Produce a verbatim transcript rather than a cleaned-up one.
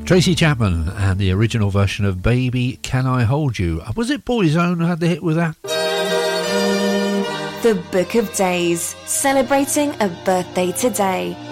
Tracy Chapman and the original version of Baby Can I Hold You. Was it Boyzone who had the hit with that? The Book of Days, celebrating a birthday today.